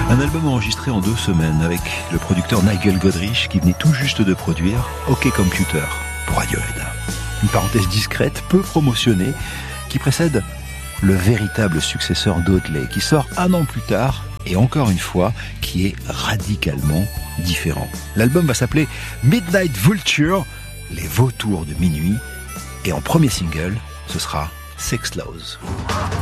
Un album enregistré en 2 semaines avec le producteur Nigel Godrich qui venait tout juste de produire OK Computer pour Radiohead. Une parenthèse discrète, peu promotionnée, qui précède le véritable successeur d'Audley, qui sort 1 an plus tard, et encore une fois, qui est radicalement différent. L'album va s'appeler Midnight Vulture, les vautours de minuit, et en premier single, ce sera Sex Laws.